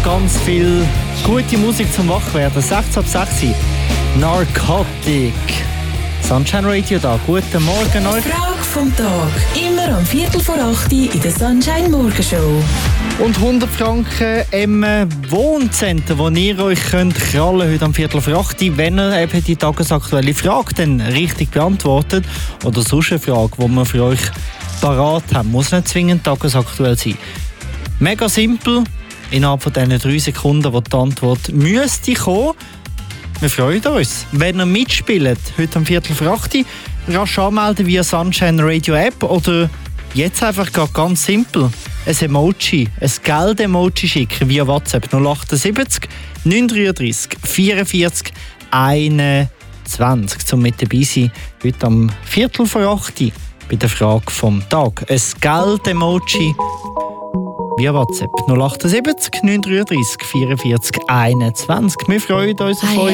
ganz viel gute Musik zum Wachwerden. 6 ab 6. Narcotic. Sunshine Radio da. Guten Morgen euch. Frage vom Tag. Immer am 7:45 in der Sunshine Morgenshow. Und 100 Franken im Wohncenter, wo ihr euch könnt krallen heute am 7:45, wenn ihr eben die tagesaktuelle Frage dann richtig beantwortet. Oder sonst eine Frage, die wir für euch parat haben. Muss nicht zwingend tagesaktuell sein. Mega simpel. Innerhalb von diesen 3 Sekunden, wo die Antwort müsste kommen. Wir freuen uns. Wenn ihr mitspielt, heute am 7:45, rasch anmelden via Sunshine Radio App oder jetzt einfach ganz simpel ein Emoji, ein Geld-Emoji schicken via WhatsApp 078 933 44 21 zum mit dabei sein. Heute am 7:45 bei der Frage vom Tag. Ein Geld-Emoji via WhatsApp 078 933 44 21. Wir freuen uns auf euch.